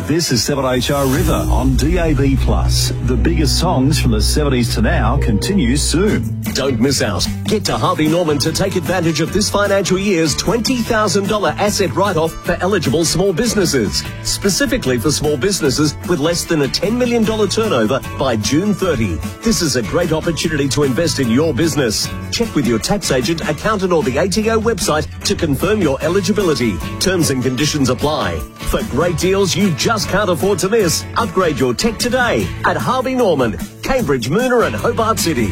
This is 7HR River on DAB+. The biggest songs from the 70s to now continues soon. Don't miss out. Get to Harvey Norman to take advantage of this financial year's $20,000 asset write-off for eligible small businesses. Specifically for small businesses with less than a $10 million turnover by June 30. This is a great opportunity to invest in your business. Check with your tax agent, accountant or the ATO website to confirm your eligibility. Terms and conditions apply. For great deals you just can't afford to miss, upgrade your tech today at Harvey Norman, Cambridge, Moona and Hobart City.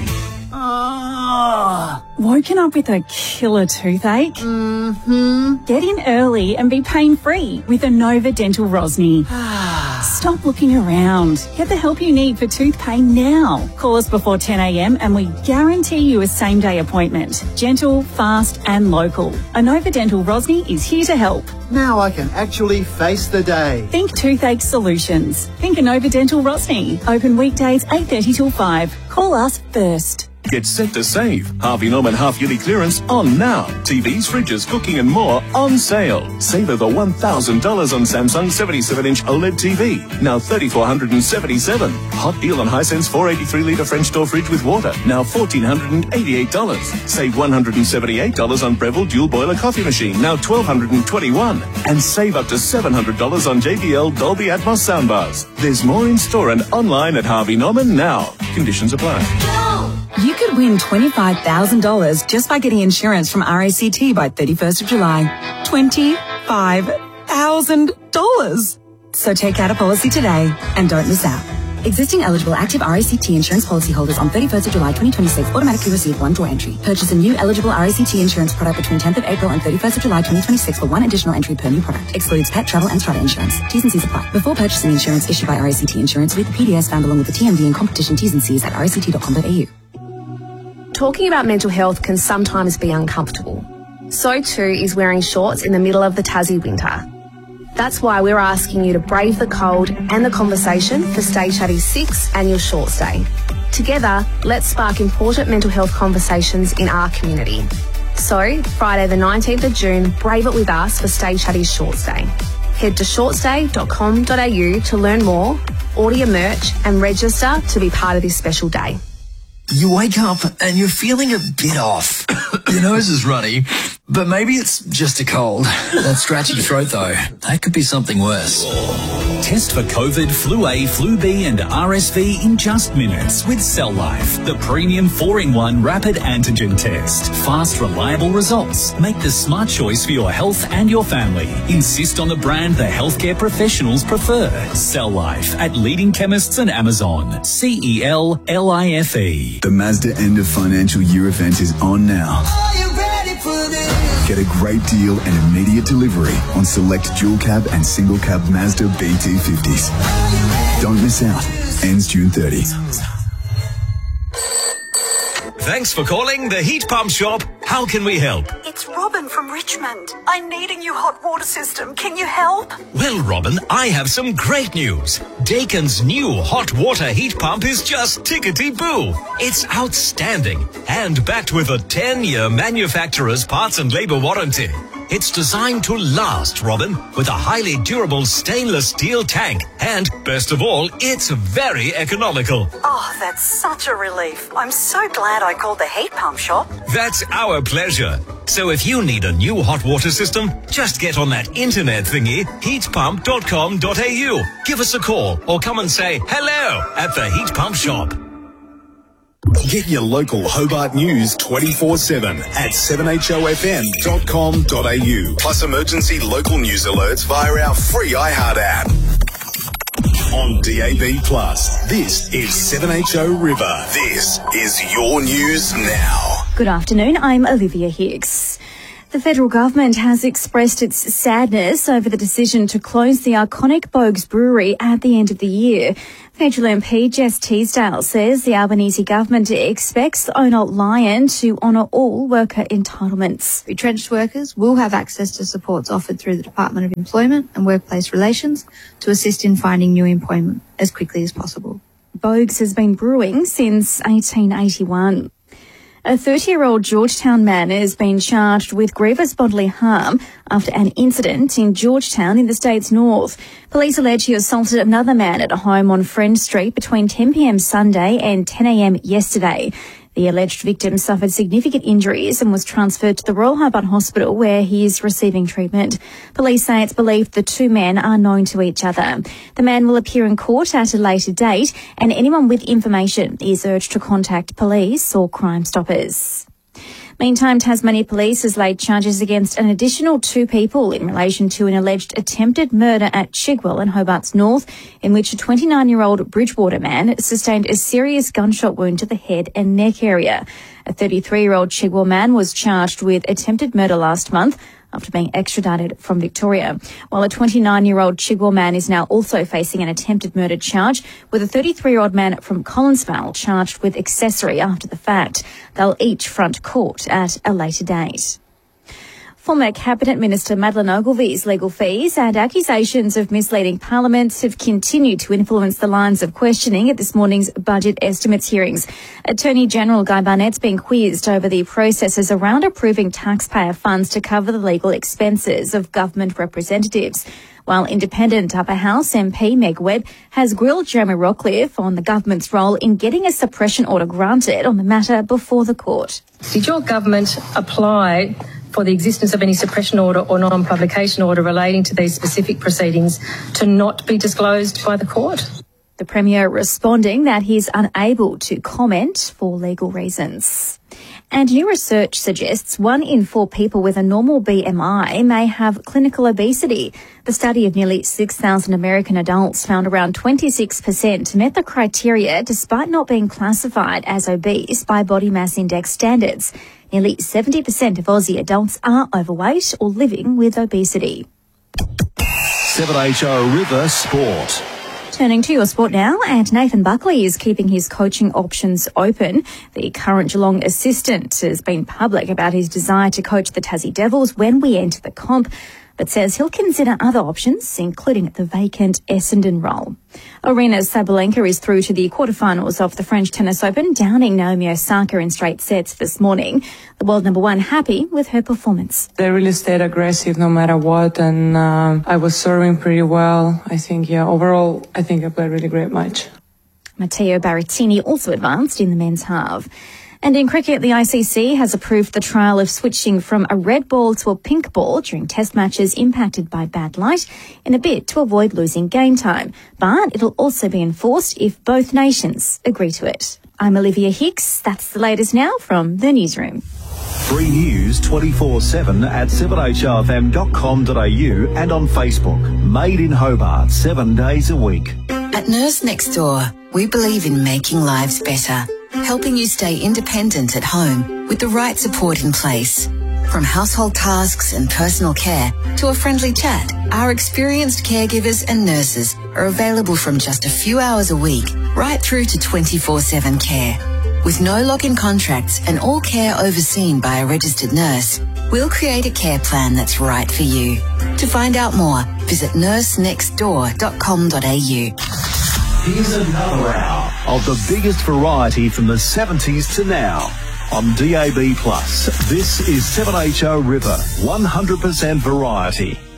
Woken up with a killer toothache? Get in early and be pain-free with Anova Dental Rosny. Stop looking around. Get the help you need for tooth pain now. Call us before 10 a.m. and we guarantee you a same-day appointment. Gentle, fast and local. Anova Dental Rosny is here to help. Now I can actually face the day. Think toothache solutions. Think Anova Dental Rosny. Open weekdays 8:30 till 5. Call us first. Get set to save. Harvey Norman half-yearly clearance on now. TVs, fridges, cooking and more on sale. Save over $1,000 on Samsung 77-inch OLED TV. Now $3,477. Hot deal on Hisense 483-litre French door fridge with water. Now $1,488. Save $178 on Breville dual boiler coffee machine. Now $1,221. And save up to $700 on JBL Dolby Atmos soundbars. There's more in store and online at Harvey Norman now. Conditions apply. You could win $25,000 just by getting insurance from RACT by 31st of July. $25,000. So take out a policy today and don't miss out. Existing eligible active RACT insurance policyholders on 31st of July 2026 automatically receive one draw entry. Purchase a new eligible RACT insurance product between 10th of April and 31st of July 2026 for one additional entry per new product. Excludes pet, travel and strata insurance. T's and C's apply. Before purchasing insurance issued by RACT Insurance, read the PDS found along with the TMD and competition T's and C's at ract.com.au. Talking about mental health can sometimes be uncomfortable. So too is wearing shorts in the middle of the Tassie winter. That's why we're asking you to brave the cold and the conversation for Stay Chatty's 6th annual Shorts Day. Together, let's spark important mental health conversations in our community. So, Friday the 19th of June, brave it with us for Stay Chatty's Shorts Day. Head to shortsday.com.au to learn more, order your merch and register to be part of this special day. You wake up and you're feeling a bit off. Your nose is runny, but maybe it's just a cold. That scratchy throat, though, that could be something worse. Test for COVID, Flu A, Flu B and RSV in just minutes with Cell Life, the premium 4-in-1 rapid antigen test. Fast, reliable results. Make the smart choice for your health and your family. Insist on the brand the healthcare professionals prefer. Cell Life at leading chemists and Amazon. CELLIFE. The Mazda end of financial year event is on now. Are you ready for this? Get a great deal and immediate delivery on select dual cab and single cab Mazda BT50s. Don't miss out. Ends June 30. Thanks for calling the Heat Pump Shop. How can we help? It's Robin from Richmond. I need a new hot water system. Can you help? Well, Robin, I have some great news. Dakin's new hot water heat pump is just tickety-boo. It's outstanding and backed with a 10-year manufacturer's parts and labor warranty. It's designed to last, Robin, with a highly durable stainless steel tank. And, best of all, it's very economical. Oh, that's such a relief. I'm so glad I called the Heat Pump Shop. That's our pleasure. So if you need a new hot water system, just get on that internet thingy, heatpump.com.au. Give us a call or come and say hello at the Heat Pump Shop. Get your local Hobart news 24/7 at 7HOFM.com.au. Plus emergency local news alerts via our free iHeart app. On DAB+, this is 7HO River. This is your news now. Good afternoon, I'm Olivia Hicks. The federal government has expressed its sadness over the decision to close the iconic Bogues Brewery at the end of the year. Federal MP Jess Teasdale says the Albanese government expects the owner Lion to honour all worker entitlements. Retrenched workers will have access to supports offered through the Department of Employment and Workplace Relations to assist in finding new employment as quickly as possible. Bogues has been brewing since 1881. A 30-year-old Georgetown man has been charged with grievous bodily harm after an incident in Georgetown in the state's north. Police allege he assaulted another man at a home on Friend Street between 10 p.m. Sunday and 10 a.m. yesterday. The alleged victim suffered significant injuries and was transferred to the Royal Hobart Hospital where he is receiving treatment. Police say it's believed the two men are known to each other. The man will appear in court at a later date, and anyone with information is urged to contact police or Crime Stoppers. Meantime, Tasmania Police has laid charges against an additional 2 people in relation to an alleged attempted murder at Chigwell in Hobart's north, in which a 29-year-old Bridgewater man sustained a serious gunshot wound to the head and neck area. A 33-year-old Chigwell man was charged with attempted murder last month after being extradited from Victoria, while a 29-year-old Chigwell man is now also facing an attempted murder charge, with a 33-year-old man from Collinsvale charged with accessory after the fact. They'll each front court at a later date. Former Cabinet Minister Madeleine Ogilvy's legal fees and accusations of misleading Parliament have continued to influence the lines of questioning at this morning's budget estimates hearings. Attorney General Guy Barnett's been quizzed over the processes around approving taxpayer funds to cover the legal expenses of government representatives, while independent Upper House MP Meg Webb has grilled Jeremy Rockcliffe on the government's role in getting a suppression order granted on the matter before the court. Did your government apply for the existence of any suppression order or non-publication order relating to these specific proceedings to not be disclosed by the court? The Premier responding that he's unable to comment for legal reasons. And new research suggests 1 in 4 people with a normal BMI may have clinical obesity. The study of nearly 6,000 American adults found around 26% met the criteria despite not being classified as obese by body mass index standards. Nearly 70% of Aussie adults are overweight or living with obesity. 7HO River Sport. Turning to your sport now, and Nathan Buckley is keeping his coaching options open. The current Geelong assistant has been public about his desire to coach the Tassie Devils when we enter the comp, but says he'll consider other options, including the vacant Essendon role. Aryna Sabalenka is through to the quarterfinals of the French Tennis Open, downing Naomi Osaka in straight sets this morning. The world number 1 happy with her performance. They really stayed aggressive no matter what, and I was serving pretty well. I think, overall, I think I played a really great match. Matteo Berrettini also advanced in the men's half. And in cricket, the ICC has approved the trial of switching from a red ball to a pink ball during test matches impacted by bad light in a bid to avoid losing game time. But it'll also be enforced if both nations agree to it. I'm Olivia Hicks. That's the latest now from the newsroom. Free news 24/7 at 7hrfm.com.au and on Facebook. Made in Hobart 7 days a week. At Nurse Next Door, we believe in making lives better, helping you stay independent at home with the right support in place. From household tasks and personal care to a friendly chat, our experienced caregivers and nurses are available from just a few hours a week right through to 24/7 care. With no lock-in contracts and all care overseen by a registered nurse, we'll create a care plan that's right for you. To find out more, visit nursenextdoor.com.au. Here's another hour of the biggest variety from the 70s to now. On DAB+, this is 7HO River, 100% variety.